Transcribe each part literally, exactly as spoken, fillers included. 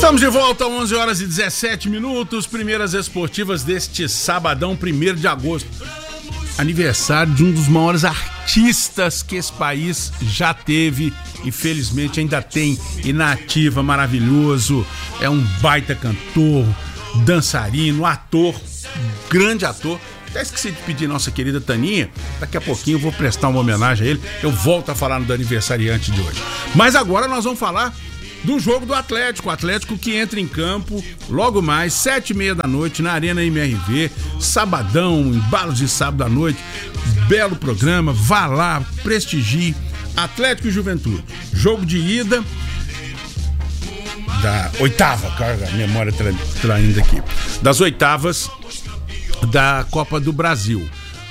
Estamos de volta, onze horas e dezessete minutos, primeiras esportivas deste sabadão, primeiro de agosto. Aniversário de um dos maiores artistas que esse país já teve, infelizmente ainda tem, e na ativa, maravilhoso. É um baita cantor, dançarino, ator, grande ator. Até esqueci de pedir nossa querida Taninha, daqui a pouquinho eu vou prestar uma homenagem a ele, eu volto a falar do aniversariante de hoje. Mas agora nós vamos falar do jogo do Atlético, o Atlético que entra em campo logo mais, sete e meia da noite, na Arena M R V, sabadão, embalos de sábado à noite, belo programa, vá lá, prestigie, Atlético e Juventude, jogo de ida da oitava, cara, a memória tra- traindo aqui, das oitavas da Copa do Brasil.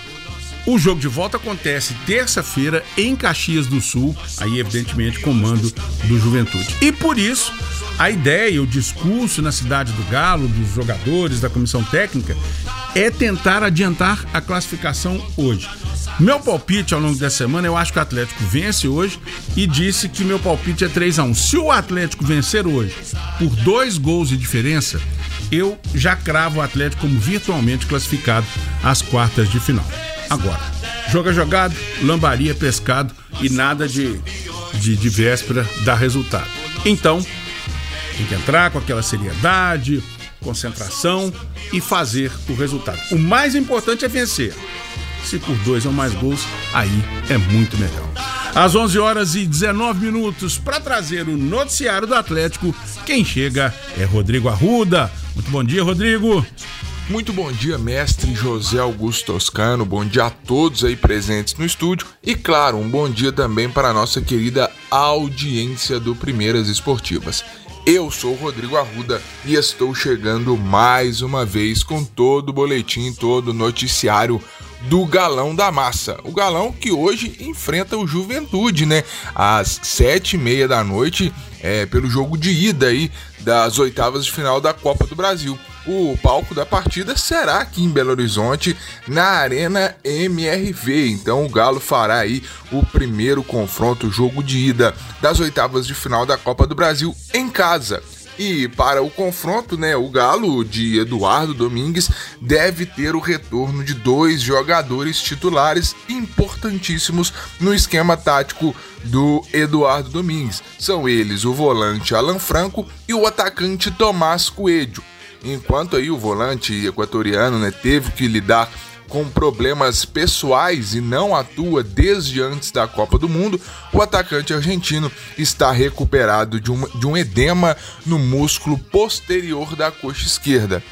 O jogo de volta acontece terça-feira em Caxias do Sul, aí evidentemente comando do Juventude. E por isso, a ideia, o discurso na Cidade do Galo, dos jogadores, da comissão técnica, é tentar adiantar a classificação hoje. Meu palpite ao longo dessa semana, eu acho que o Atlético vence hoje e disse que meu palpite é três a um. Se o Atlético vencer hoje por dois gols de diferença, eu já cravo o Atlético como virtualmente classificado às quartas de final. Agora, jogo é jogado, lambaria, pescado e nada de, de, de véspera dá resultado. Então, tem que entrar com aquela seriedade, concentração e fazer o resultado. O mais importante é vencer. Se por dois ou mais gols, aí é muito melhor. Às onze horas e dezenove minutos, para trazer o noticiário do Atlético, quem chega é Rodrigo Arruda. Muito bom dia, Rodrigo. Muito bom dia, mestre José Augusto Toscano, bom dia a todos aí presentes no estúdio e, claro, um bom dia também para a nossa querida audiência do Primeiras Esportivas. Eu sou o Rodrigo Arruda e estou chegando mais uma vez com todo o boletim, todo o noticiário do Galão da Massa. O Galão que hoje enfrenta o Juventude, né? Às sete e meia da noite, é, pelo jogo de ida aí das oitavas de final da Copa do Brasil. O palco da partida será aqui em Belo Horizonte, na Arena M R V. Então o Galo fará aí o primeiro confronto, o jogo de ida das oitavas de final da Copa do Brasil em casa. E para o confronto, né, o Galo de Eduardo Domingues deve ter o retorno de dois jogadores titulares importantíssimos no esquema tático do Eduardo Domingues. São eles o volante Alan Franco e o atacante Tomás Coelho. Enquanto aí o volante equatoriano, né, teve que lidar com problemas pessoais e não atua desde antes da Copa do Mundo, o atacante argentino está recuperado de um, de um edema no músculo posterior da coxa esquerda.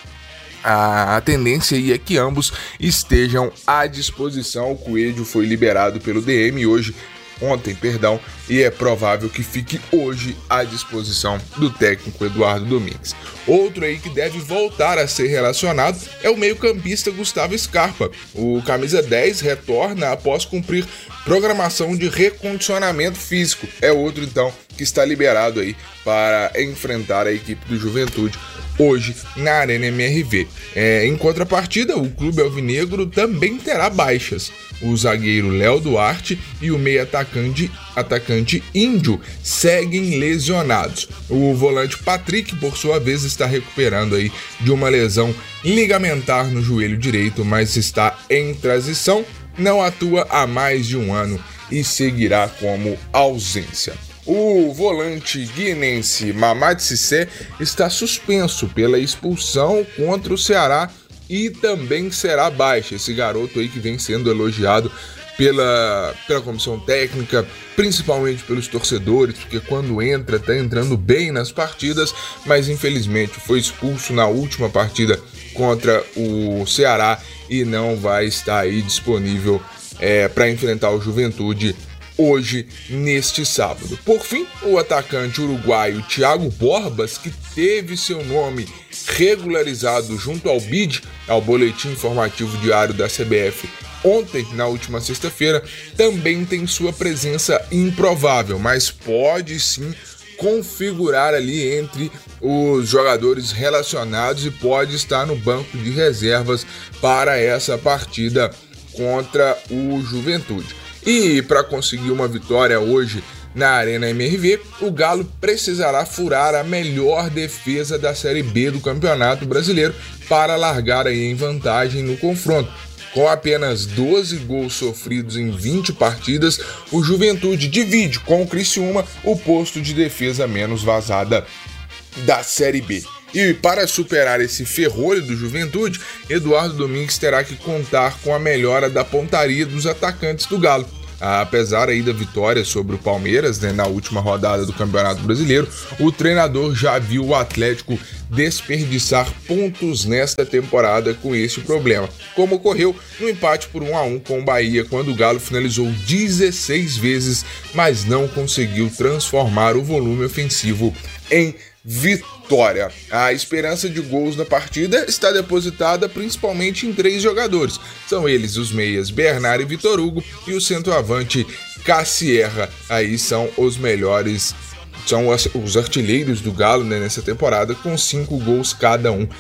A tendência aí é que ambos estejam à disposição. O Coelho foi liberado pelo D M hoje, ontem, perdão, e é provável que fique hoje à disposição do técnico Eduardo Domingues. Outro aí que deve voltar a ser relacionado é o meio-campista Gustavo Scarpa. O camisa dez retorna após cumprir programação de recondicionamento físico. É outro então que está liberado aí para enfrentar a equipe do Juventude hoje na Arena M R V. É, em contrapartida, o clube alvinegro também terá baixas. O zagueiro Léo Duarte e o meio-atacante atacante Índio seguem lesionados. O volante Patrick, por sua vez, está recuperando aí de uma lesão ligamentar no joelho direito, mas está em transição, não atua há mais de um ano e seguirá como ausência. O volante guinense Mamad Cissé está suspenso pela expulsão contra o Ceará e também será baixa. Esse garoto aí que vem sendo elogiado pela, pela comissão técnica, principalmente pelos torcedores, porque quando entra, está entrando bem nas partidas, mas infelizmente foi expulso na última partida contra o Ceará e não vai estar aí disponível é, para enfrentar o Juventude hoje, neste sábado. Por fim, o atacante uruguaio Thiago Borbas, que teve seu nome regularizado junto ao B I D, ao Boletim Informativo Diário da C B F, ontem, na última sexta-feira, também tem sua presença improvável, mas pode sim configurar ali entre os jogadores relacionados e pode estar no banco de reservas para essa partida contra o Juventude. E para conseguir uma vitória hoje na Arena M R V, o Galo precisará furar a melhor defesa da Série B do Campeonato Brasileiro para largar aí em vantagem no confronto. Com apenas doze gols sofridos em vinte partidas, o Juventude divide com o Criciúma o posto de defesa menos vazada da Série B. E para superar esse ferrolho do Juventude, Eduardo Domingues terá que contar com a melhora da pontaria dos atacantes do Galo. Apesar aí da vitória sobre o Palmeiras, né, na última rodada do Campeonato Brasileiro, o treinador já viu o Atlético desperdiçar pontos nesta temporada com esse problema, como ocorreu no empate por um a um com o Bahia, quando o Galo finalizou dezesseis vezes, mas não conseguiu transformar o volume ofensivo em vitória. A esperança de gols na partida está depositada principalmente em três jogadores. São eles os meias Bernard e Vitor Hugo e o centroavante Cassierra. Aí são os melhores, são os artilheiros do Galo, né, nessa temporada, com cinco gols cada um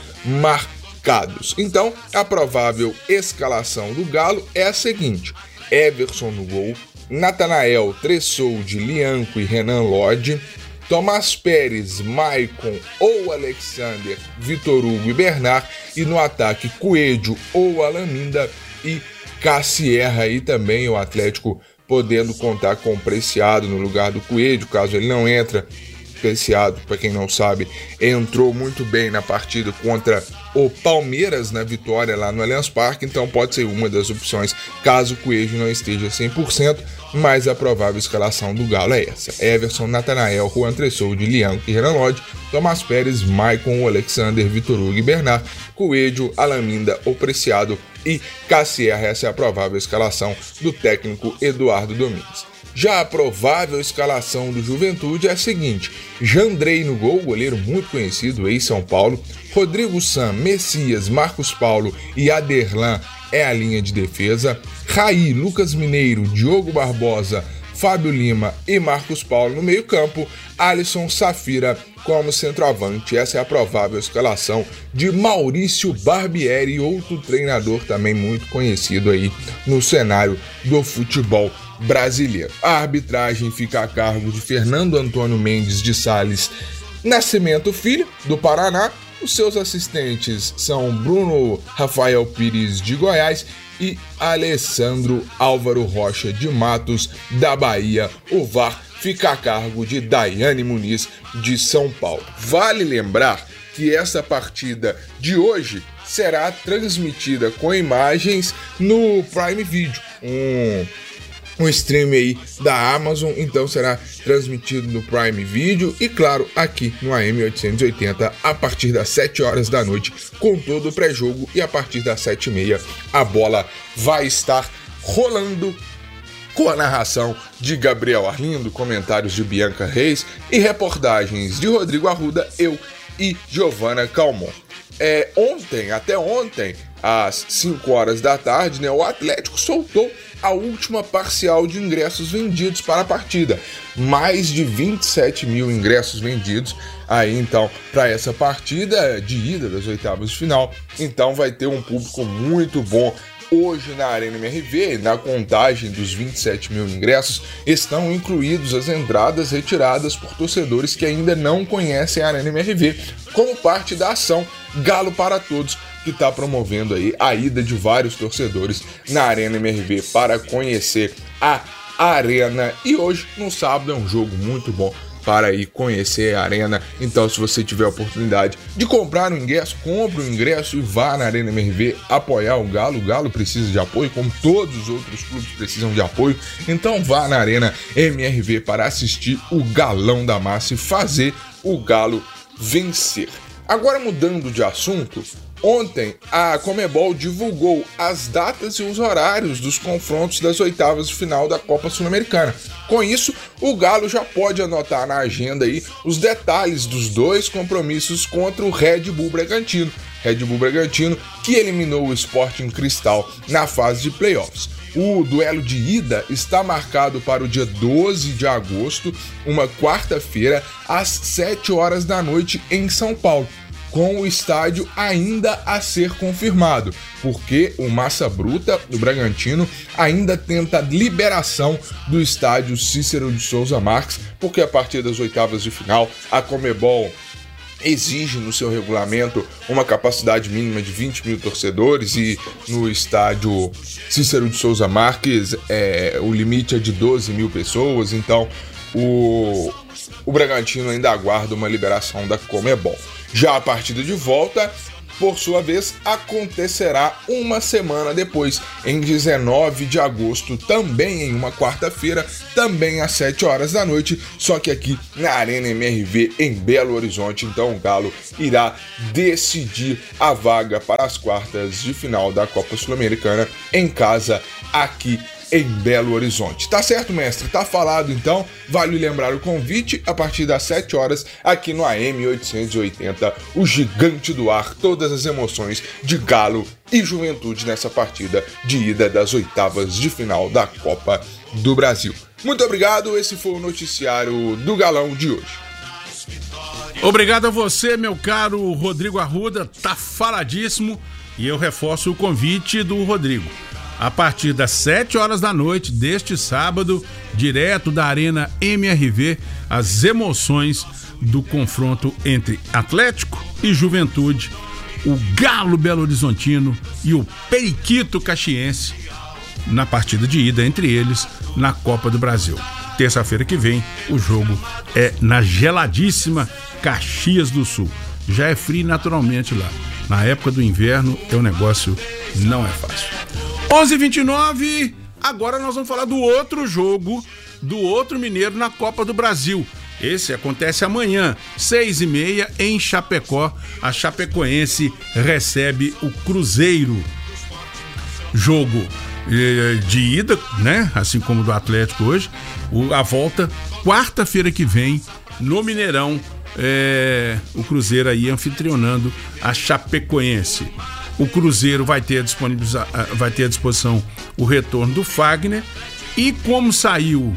marcados. Então, a provável escalação do Galo é a seguinte: Everson no gol, Natanael, Tressoldi, Lianco e Renan Lodge, Tomás Pérez, Maicon ou Alexander, Vitor Hugo e Bernard, e no ataque Coelho ou Alaminda e Cassierra, e também o Atlético podendo contar com o Preciado no lugar do Coelho, caso ele não entre. Preciado, para quem não sabe, entrou muito bem na partida contra o Palmeiras na vitória lá no Allianz Parque, então pode ser uma das opções caso o Coelho não esteja cem por cento, mas a provável escalação do Galo é essa: Everson, Natanael, Juan Tressoldi, Lianco e Renan Lodge, Tomás Pérez, Maicon, Alexander, Vitor Hugo e Bernard, Coelho, Alaminda, o Preciado e Cassierra. Essa é a provável escalação do técnico Eduardo Domingues. Já a provável escalação do Juventude é a seguinte: Jandrei no gol, goleiro muito conhecido, ex-São Paulo. Rodrigo San, Messias, Marcos Paulo e Aderlan é a linha de defesa. Raí, Lucas Mineiro, Diogo Barbosa, Fábio Lima e Marcos Paulo no meio campo. Alisson Safira como centroavante. Essa é a provável escalação de Maurício Barbieri, outro treinador também muito conhecido aí no cenário do futebol brasileiro. A arbitragem fica a cargo de Fernando Antônio Mendes de Sales Nascimento Filho, do Paraná. Os seus assistentes são Bruno Rafael Pires, de Goiás, e Alessandro Álvaro Rocha de Matos, da Bahia. O V A R fica a cargo de Daiane Muniz, de São Paulo. Vale lembrar que essa partida de hoje será transmitida com imagens no Prime Video, um um stream aí da Amazon, então será transmitido no Prime Video e, claro, aqui no A M oitocentos e oitenta a partir das sete horas da noite, com todo o pré-jogo, e a partir das sete e meia a bola vai estar rolando com a narração de Gabriel Arlindo, comentários de Bianca Reis e reportagens de Rodrigo Arruda, eu e Giovana Calmon. É, ontem, até ontem, às cinco horas da tarde, né, o Atlético soltou a última parcial de ingressos vendidos para a partida. Mais de vinte e sete mil ingressos vendidos aí, então, para essa partida de ida das oitavas de final. Então vai ter um público muito bom hoje na Arena M R V. Na contagem dos vinte e sete mil ingressos estão incluídos as entradas retiradas por torcedores que ainda não conhecem a Arena M R V, como parte da ação Galo para Todos, que está promovendo aí a ida de vários torcedores na Arena M R V para conhecer a arena. E hoje, no sábado, é um jogo muito bom para ir conhecer a arena. Então, se você tiver a oportunidade de comprar um ingresso, compre o um ingresso e vá na Arena M R V apoiar o Galo. O Galo precisa de apoio, como todos os outros clubes precisam de apoio. Então, vá na Arena M R V para assistir o Galão da Massa e fazer o Galo vencer. Agora, mudando de assunto, ontem a Conmebol divulgou as datas e os horários dos confrontos das oitavas de final da Copa Sul-Americana. Com isso, o Galo já pode anotar na agenda aí os detalhes dos dois compromissos contra o Red Bull Bragantino. Red Bull Bragantino que eliminou o Sporting Cristal na fase de playoffs. O duelo de ida está marcado para o dia doze de agosto, uma quarta-feira, às sete horas da noite em São Paulo. com o estádio ainda a ser confirmado, porque o Massa Bruta do Bragantino ainda tenta a liberação do estádio Cícero de Souza Marques, porque a partir das oitavas de final a Conmebol exige no seu regulamento uma capacidade mínima de vinte mil torcedores e no estádio Cícero de Souza Marques é, o limite é de doze mil pessoas, então o, o Bragantino ainda aguarda uma liberação da Conmebol. Já a partida de volta, por sua vez, acontecerá uma semana depois, em dezenove de agosto, também em uma quarta-feira, também às sete horas da noite, só que aqui na Arena M R V em Belo Horizonte. Então o Galo irá decidir a vaga para as quartas de final da Copa Sul-Americana em casa aqui em Belo Horizonte. Tá certo, mestre? Tá falado, então. Vale lembrar o convite a partir das sete horas aqui no A M oitocentos e oitenta, o gigante do ar, todas as emoções de Galo e Juventude nessa partida de ida das oitavas de final da Copa do Brasil. Muito obrigado, esse foi o noticiário do Galão de hoje. Obrigado a você, meu caro Rodrigo Arruda, tá faladíssimo, e eu reforço o convite do Rodrigo. A partir das sete horas da noite deste sábado, direto da Arena M R V, as emoções do confronto entre Atlético e Juventude, o Galo Belo Horizontino e o Periquito Caxiense, na partida de ida entre eles na Copa do Brasil. Terça-feira que vem, o jogo é na geladíssima Caxias do Sul. Já é frio naturalmente lá. Na época do inverno, o negócio não é fácil. onze e vinte e nove, agora nós vamos falar do outro jogo, do outro mineiro na Copa do Brasil. Esse acontece amanhã, seis e meia, em Chapecó. A Chapecoense recebe o Cruzeiro. Jogo eh, de ida, né? Assim como do Atlético hoje. O, a volta, quarta-feira que vem, no Mineirão. Eh, o Cruzeiro aí anfitrionando a Chapecoense. O Cruzeiro vai ter, a vai ter à disposição o retorno do Fagner. E como saiu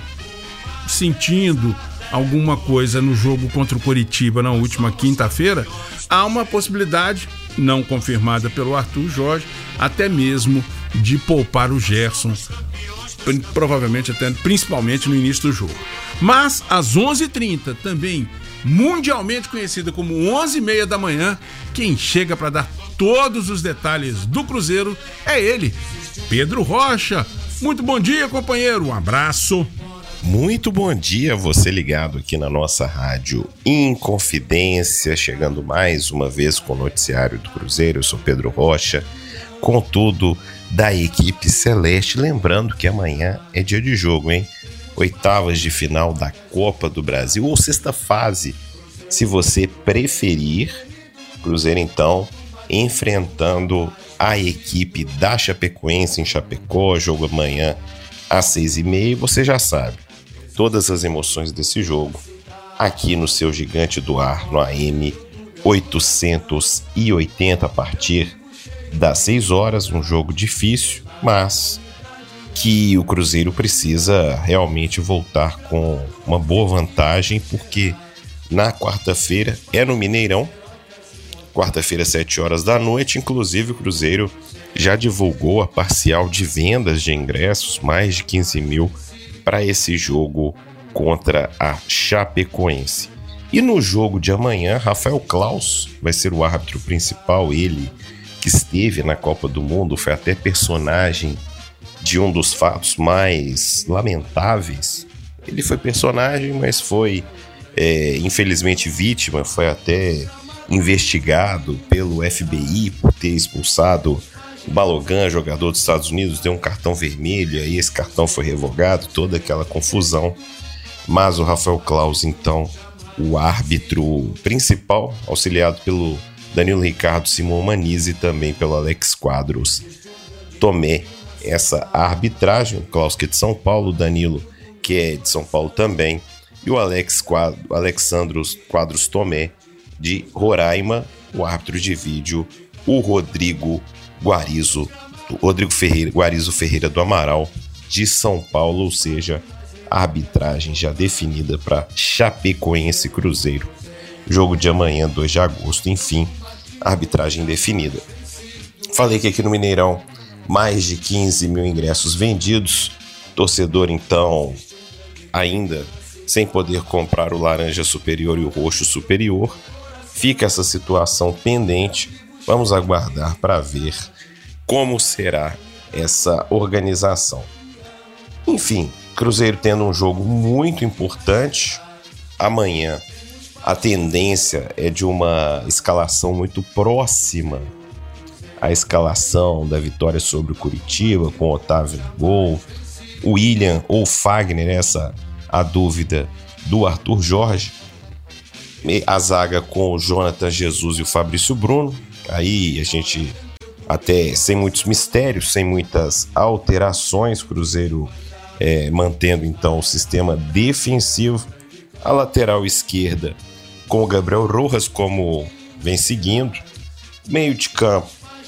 sentindo alguma coisa no jogo contra o Coritiba na última quinta-feira, há uma possibilidade, não confirmada pelo Arthur Jorge, até mesmo de poupar o Gerson, provavelmente até, principalmente no início do jogo. Mas às onze e trinta, também mundialmente conhecida como onze e meia da manhã, quem chega para dar todos os detalhes do Cruzeiro é ele, Pedro Rocha. Muito bom dia, companheiro, um abraço. Muito bom dia, você ligado aqui na nossa rádio Inconfidência, chegando mais uma vez com o noticiário do Cruzeiro. Eu sou Pedro Rocha, com tudo da equipe celeste. Lembrando que amanhã é dia de jogo, hein? Oitavas de final da Copa do Brasil, ou sexta fase, se você preferir. Cruzeiro, então, enfrentando a equipe da Chapecoense em Chapecó. Jogo amanhã às seis e meia. Você já sabe, todas as emoções desse jogo aqui no seu gigante do ar, no A M oitocentos e oitenta, a partir das seis horas. Um jogo difícil, mas que o Cruzeiro precisa realmente voltar com uma boa vantagem, porque na quarta-feira é no Mineirão, quarta-feira, sete horas da noite. Inclusive o Cruzeiro já divulgou a parcial de vendas de ingressos, mais de quinze mil, para esse jogo contra a Chapecoense. E no jogo de amanhã, Rafael Claus vai ser o árbitro principal, ele que esteve na Copa do Mundo, foi até personagem de um dos fatos mais lamentáveis. Ele foi personagem, mas foi é, infelizmente vítima, foi até investigado pelo F B I por ter expulsado o Balogun, jogador dos Estados Unidos, deu um cartão vermelho, e aí esse cartão foi revogado, toda aquela confusão. Mas o Rafael Claus, então, o árbitro principal, auxiliado pelo Danilo Ricardo Simão Manise e também pelo Alex Quadros Tomé, essa arbitragem. O Claus, que é de São Paulo, o Danilo, que é de São Paulo também, e o Alex Quadros, Alexandros Quadros Tomé, de Roraima. O árbitro de vídeo, o Rodrigo Guarizo, Rodrigo Ferreira, Guarizo Ferreira do Amaral, de São Paulo, ou seja, a arbitragem já definida para Chapecoense e Cruzeiro jogo de amanhã, dois de agosto, enfim, arbitragem definida. Falei que aqui no Mineirão, mais de quinze mil ingressos vendidos, torcedor então ainda sem poder comprar o laranja superior e o roxo superior. Fica essa situação pendente, vamos aguardar para ver como será essa organização. Enfim, Cruzeiro tendo um jogo muito importante. Amanhã a tendência é de uma escalação muito próxima à escalação da vitória sobre o Curitiba, com o Otávio no gol, o William ou o Fagner, essa a dúvida do Arthur Jorge, a zaga com o Jonathan Jesus e o Fabrício Bruno. Aí a gente até sem muitos mistérios, sem muitas alterações, Cruzeiro é, mantendo então o sistema defensivo. A lateral esquerda com o Gabriel Rojas como vem seguindo. Meio de campo,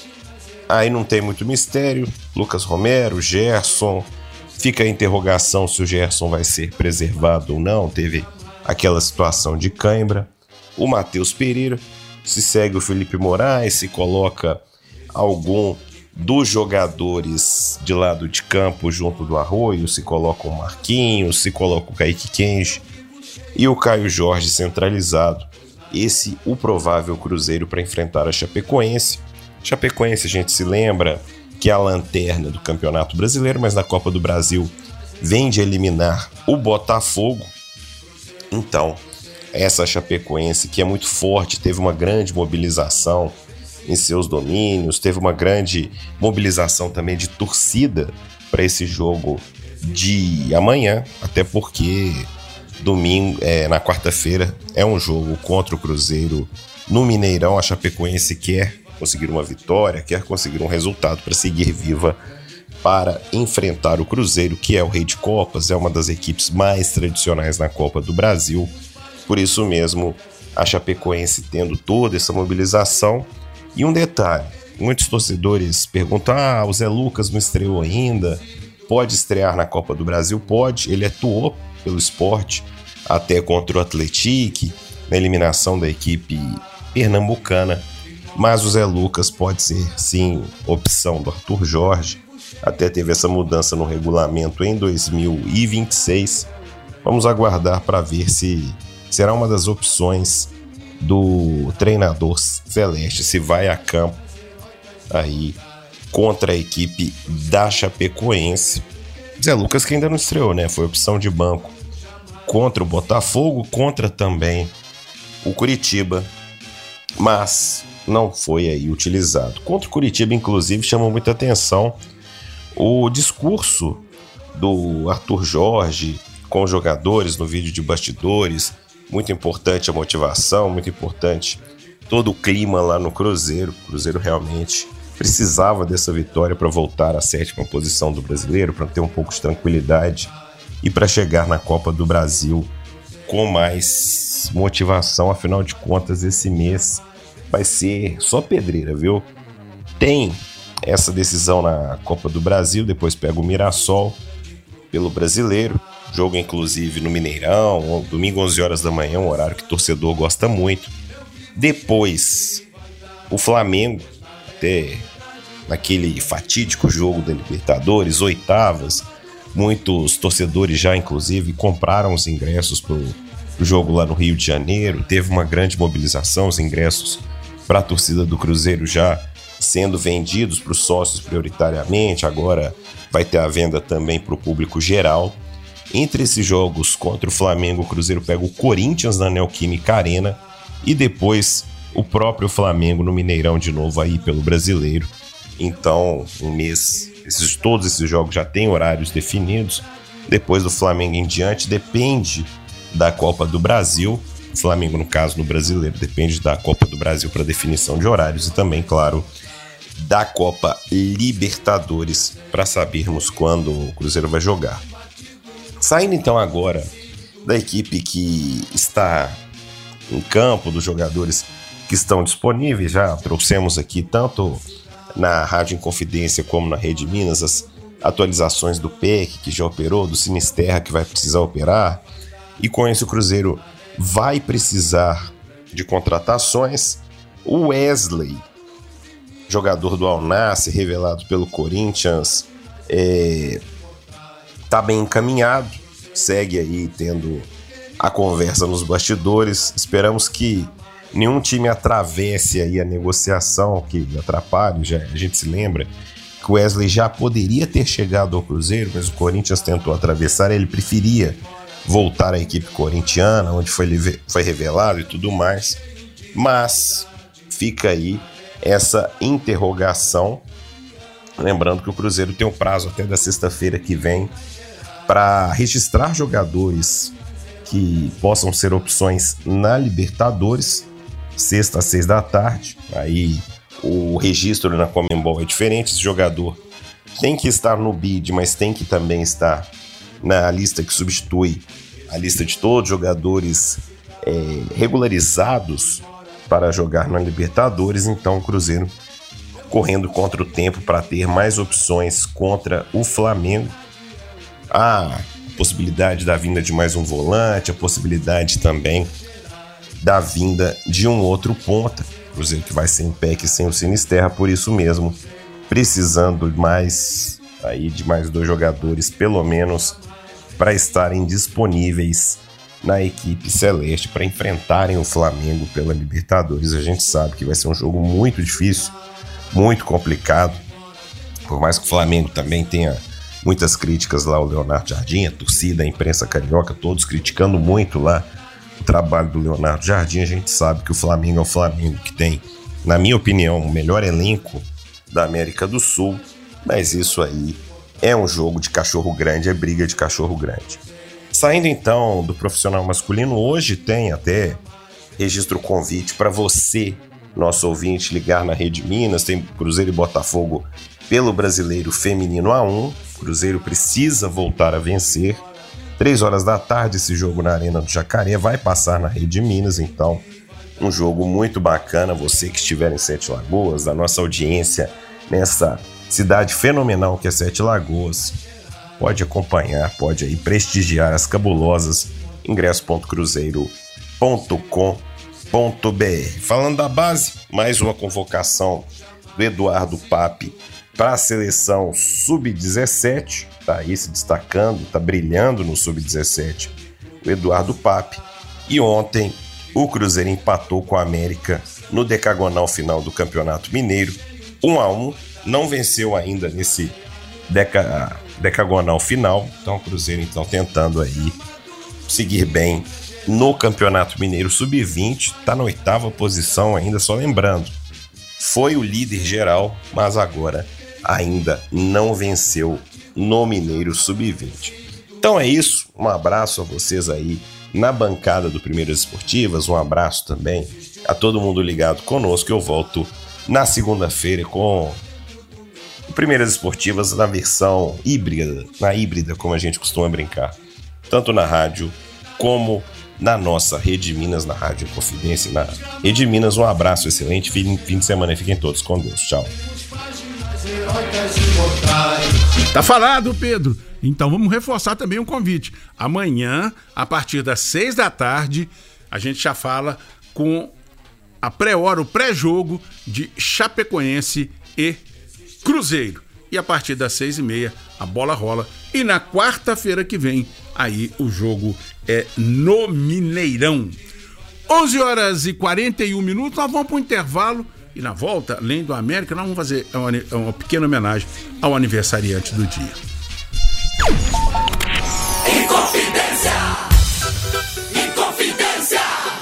aí não tem muito mistério, Lucas Romero, Gerson. Fica a interrogação se o Gerson vai ser preservado ou não, teve aquela situação de cãibra. O Matheus Pereira, se segue o Felipe Moraes, se coloca algum dos jogadores de lado de campo junto do Arroio, se coloca o Marquinhos, se coloca o Kaique Kenji e o Caio Jorge centralizado. Esse o provável Cruzeiro para enfrentar a Chapecoense. Chapecoense, a gente se lembra que é a lanterna do Campeonato Brasileiro, mas na Copa do Brasil vem de eliminar o Botafogo. Então, essa Chapecoense que é muito forte, teve uma grande mobilização em seus domínios, teve uma grande mobilização também de torcida para esse jogo de amanhã, até porque domingo, é, na quarta-feira, é um jogo contra o Cruzeiro no Mineirão. A Chapecoense quer conseguir uma vitória, quer conseguir um resultado para seguir viva, para enfrentar o Cruzeiro, que é o rei de Copas, é uma das equipes mais tradicionais na Copa do Brasil. Por isso mesmo, a Chapecoense tendo toda essa mobilização. E um detalhe, muitos torcedores perguntam, ah, o Zé Lucas não estreou ainda, pode estrear na Copa do Brasil? Pode, ele atuou pelo Sport, até contra o Atlético, na eliminação da equipe pernambucana, mas o Zé Lucas pode ser, sim, opção do Arthur Jorge. Até teve essa mudança no regulamento em dois mil e vinte e seis. Vamos aguardar para ver se será uma das opções do treinador celeste, se vai a campo aí contra a equipe da Chapecoense. Zé Lucas que ainda não estreou, né? Foi opção de banco contra o Botafogo, contra também o Curitiba, mas não foi aí utilizado. Contra o Curitiba, inclusive, chamou muita atenção o discurso do Arthur Jorge com os jogadores no vídeo de bastidores. Muito importante a motivação, muito importante todo o clima lá no Cruzeiro. O Cruzeiro realmente precisava dessa vitória para voltar à sétima posição do Brasileiro, para ter um pouco de tranquilidade e para chegar na Copa do Brasil com mais motivação. Afinal de contas, esse mês vai ser só pedreira, viu? Tem essa decisão na Copa do Brasil, depois pega o Mirassol pelo Brasileiro. Jogo, inclusive, no Mineirão, domingo, onze horas da manhã, um horário que o torcedor gosta muito. Depois, o Flamengo, até naquele fatídico jogo da Libertadores, oitavas, muitos torcedores já, inclusive, compraram os ingressos para o jogo lá no Rio de Janeiro. Teve uma grande mobilização, os ingressos para a torcida do Cruzeiro já sendo vendidos para os sócios prioritariamente. Agora vai ter a venda também para o público geral. Entre esses jogos contra o Flamengo, o Cruzeiro pega o Corinthians na Neoquímica Arena e depois o próprio Flamengo no Mineirão de novo aí pelo Brasileiro. Então, um mês, esses, todos esses jogos já têm horários definidos. Depois do Flamengo em diante, depende da Copa do Brasil. O Flamengo, no caso, no Brasileiro, depende da Copa do Brasil para definição de horários e também, claro, da Copa Libertadores para sabermos quando o Cruzeiro vai jogar. Saindo então agora da equipe que está em campo, dos jogadores que estão disponíveis, já trouxemos aqui tanto na Rádio Inconfidência como na Rede Minas as atualizações do P E C, que já operou, do Sinisterra, que vai precisar operar, e com isso o Cruzeiro vai precisar de contratações. O Wesley, jogador do Al Nassr, revelado pelo Corinthians, é, tá bem encaminhado, segue aí tendo a conversa nos bastidores. Esperamos que nenhum time atravesse aí a negociação, que atrapalhe. Já, a gente se lembra que o Wesley já poderia ter chegado ao Cruzeiro, mas o Corinthians tentou atravessar, ele preferia voltar à equipe corintiana, onde foi, foi revelado e tudo mais. Mas fica aí essa interrogação, lembrando que o Cruzeiro tem um prazo até da sexta-feira que vem para registrar jogadores que possam ser opções na Libertadores, sexta às seis da tarde. Aí o registro na Conmebol é diferente, esse jogador tem que estar no B I D, mas tem que também estar na lista que substitui a lista de todos os jogadores é, regularizados para jogar na Libertadores. Então o Cruzeiro correndo contra o tempo para ter mais opções contra o Flamengo. A possibilidade da vinda de mais um volante, a possibilidade também da vinda de um outro ponta. O Cruzeiro que vai sem Peck e sem o Sinisterra, por isso mesmo, precisando mais aí de mais dois jogadores, pelo menos, para estarem disponíveis na equipe celeste para enfrentarem o Flamengo pela Libertadores. A gente sabe que vai ser um jogo muito difícil, muito complicado, por mais que o Flamengo também tenha muitas críticas lá, o Leonardo Jardim, a torcida, a imprensa carioca, todos criticando muito lá o trabalho do Leonardo Jardim. A gente sabe que o Flamengo é o Flamengo que tem, na minha opinião, o melhor elenco da América do Sul, mas isso aí é um jogo de cachorro grande, é briga de cachorro grande. Saindo então do profissional masculino, hoje tem até registro convite para você, nosso ouvinte, ligar na Rede Minas. Tem Cruzeiro e Botafogo pelo Brasileiro Feminino A um. O Cruzeiro precisa voltar a vencer. Três horas da tarde, esse jogo na Arena do Jacaré vai passar na Rede Minas, então um jogo muito bacana. Você que estiver em Sete Lagoas, da nossa audiência nessa cidade fenomenal que é Sete Lagoas, pode acompanhar, pode aí prestigiar as cabulosas. ingresso ponto cruzeiro ponto com ponto b r. Falando da base, mais uma convocação do Eduardo Pape para a seleção sub dezessete, tá aí se destacando, tá brilhando no sub dezessete o Eduardo Pape. E ontem o Cruzeiro empatou com a América no decagonal final do Campeonato Mineiro, um a um, não venceu ainda nesse deca, decagonal final. Então o Cruzeiro então tentando aí seguir bem no Campeonato Mineiro sub vinte, tá na oitava posição ainda, só lembrando, foi o líder geral, mas agora ainda não venceu no Mineiro sub vinte. Então é isso, um abraço a vocês aí na bancada do Primeiras Esportivas, um abraço também a todo mundo ligado conosco. Eu volto na segunda-feira com o Primeiras Esportivas na versão híbrida, na híbrida como a gente costuma brincar, tanto na rádio como na nossa Rede Minas, na Rádio Confidência, na Rede Minas. Um abraço, excelente fim, fim de semana e fiquem todos com Deus. Tchau. Tá falado, Pedro. Então vamos reforçar também um convite. Amanhã, a partir das seis da tarde, a gente já fala com a pré-hora, o pré-jogo de Chapecoense e Cruzeiro. E a partir das seis e meia, a bola rola. E na quarta-feira que vem, aí o jogo é no Mineirão. onze horas e quarenta e um minutos, nós vamos para o intervalo. E na volta, além do América, nós vamos fazer uma, uma pequena homenagem ao aniversariante do dia. Inconfidência! Inconfidência!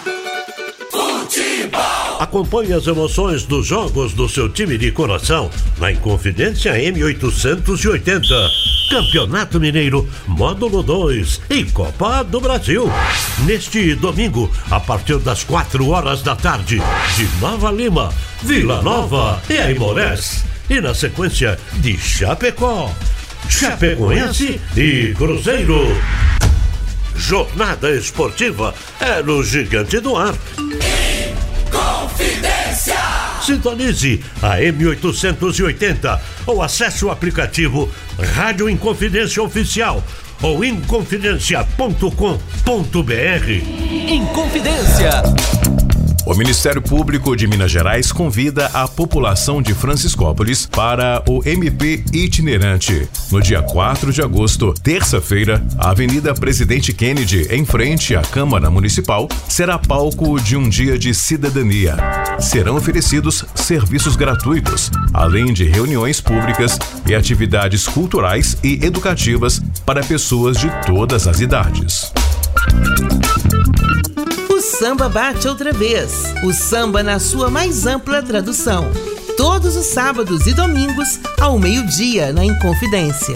Futebol! Acompanhe as emoções dos jogos do seu time de coração na Inconfidência M oitocentos e oitenta. Campeonato Mineiro, Módulo dois e Copa do Brasil. Neste domingo, a partir das quatro horas da tarde, de Nova Lima, Vila Nova e Aimorés. E na sequência, de Chapecó, Chapecoense e Cruzeiro. Jornada esportiva é no Gigante do Ar. Inconfidência! Sintonize a M oitocentos e oitenta ou acesse o aplicativo Rádio Inconfidência Oficial ou inconfidencia ponto com ponto b r. Inconfidência. O Ministério Público de Minas Gerais convida a população de Franciscópolis para o M P itinerante. No dia quatro de agosto, terça-feira, a Avenida Presidente Kennedy, em frente à Câmara Municipal, será palco de um dia de cidadania. Serão oferecidos serviços gratuitos, além de reuniões públicas e atividades culturais e educativas para pessoas de todas as idades. O samba bate outra vez. O samba na sua mais ampla tradução. Todos os sábados e domingos, ao meio-dia, na Inconfidência.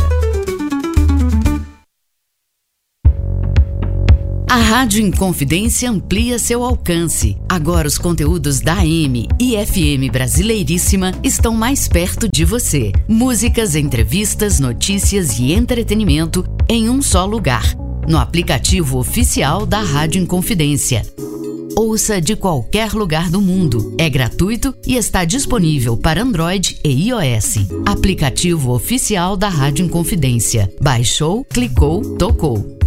A Rádio Inconfidência amplia seu alcance. Agora os conteúdos da A M e F M Brasileiríssima estão mais perto de você. Músicas, entrevistas, notícias e entretenimento em um só lugar. No aplicativo oficial da Rádio Inconfidência. Ouça de qualquer lugar do mundo. É gratuito e está disponível para Android e iOS. Aplicativo oficial da Rádio Inconfidência. Baixou, clicou, tocou.